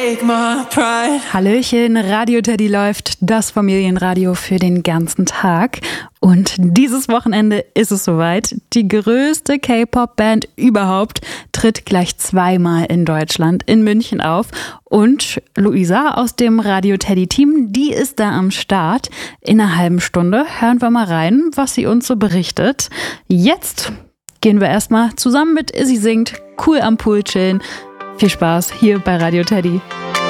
take my pride. Hallöchen, Radio Teddy läuft, das Familienradio für den ganzen Tag. Und dieses Wochenende ist es soweit. Die größte K-Pop-Band überhaupt tritt gleich 2-mal in Deutschland, in München auf. Und Luisa aus dem Radio Teddy-Team, die ist da am Start. In einer halben Stunde hören wir mal rein, was sie uns so berichtet. Jetzt gehen wir erstmal zusammen mit Izzy singt, cool am Pool chillen. Viel Spaß hier bei Radio Teddy.